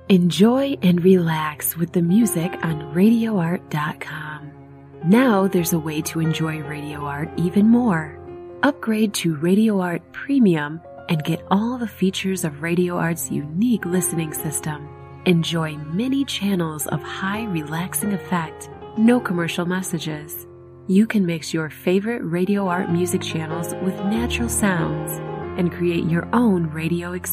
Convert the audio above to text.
Enjoy and relax with the music on RadioArt.com. Now there's a way to enjoy Radio Art even more. Upgrade to Radio Art Premium and get all the features of Radio Art's unique listening system. Enjoy many channels of high relaxing effect, no commercial messages. You can mix your favorite Radio Art music channels with natural sounds and create your own radio experience.